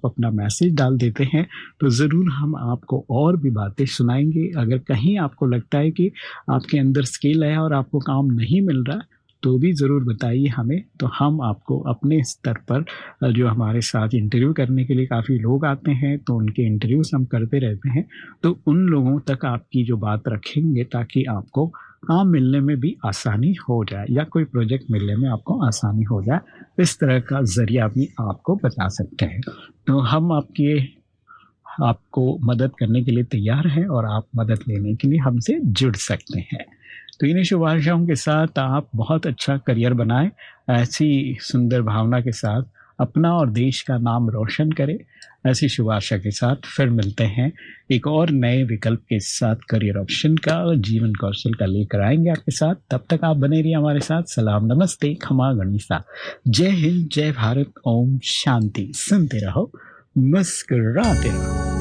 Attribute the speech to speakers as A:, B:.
A: अपना मैसेज डाल देते हैं तो ज़रूर हम आपको और भी बातें सुनाएँगे। अगर कहीं आपको लगता है कि आपके अंदर स्किल है और आपको काम नहीं मिल रहा, तो भी ज़रूर बताइए हमें, तो हम आपको अपने स्तर पर जो हमारे साथ इंटरव्यू करने के लिए काफ़ी लोग आते हैं, तो उनके इंटरव्यूज़ हम करते रहते हैं, तो उन लोगों तक आपकी जो बात रखेंगे ताकि आपको काम मिलने में भी आसानी हो जाए या कोई प्रोजेक्ट मिलने में आपको आसानी हो जाए। इस तरह का ज़रिया भी आपको बता सकते हैं। तो हम आपको मदद करने के लिए तैयार हैं और आप मदद लेने के लिए हमसे जुड़ सकते हैं। तो इन्हीं शुभ आशाओं के साथ आप बहुत अच्छा करियर बनाएँ, ऐसी सुंदर भावना के साथ अपना और देश का नाम रोशन करें। ऐसी शुभ आशा के साथ फिर मिलते हैं एक और नए विकल्प के साथ, करियर ऑप्शन का और जीवन कौशल का लेकर आएँगे आपके साथ। तब तक आप बने रहिए हमारे साथ। सलाम, नमस्ते, खमा गणिसा। जय हिंद, जय भारत, ओम शांति। सुनते रहो, मुस्कुराते रहो।